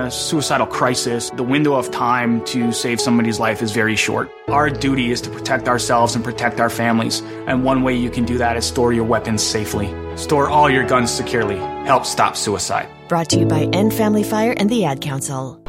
a suicidal crisis, the window of time to save somebody's life is very short. Our duty is to protect ourselves and protect our families. And one way you can do that is store your weapons safely. Store all your guns securely. Help stop suicide. Brought to you by End Family Fire and the Ad Council.